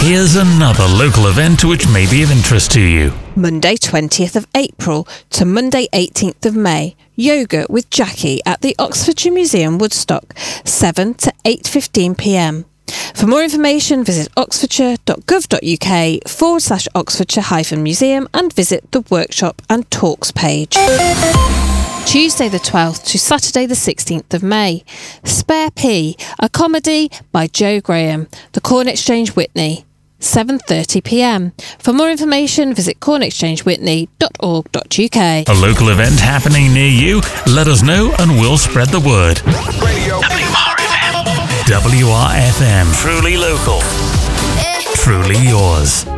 Here's another local event which may be of interest to you. Monday 20th of April to Monday 18th of May, yoga with Jackie at the Oxfordshire Museum, Woodstock, 7 to 8:15 p.m. For more information, visit oxfordshire.gov.uk/Oxfordshire-museum and visit the workshop and talks page. Tuesday the 12th to Saturday the 16th of May, Spare P, a comedy by Joe Graham, the Corn Exchange Witney, 7:30 p.m. For more information, visit cornexchangewhitney.org.uk. A local event happening near you? Let us know and we'll spread the word. Radio. WRFM. Truly local. Truly yours.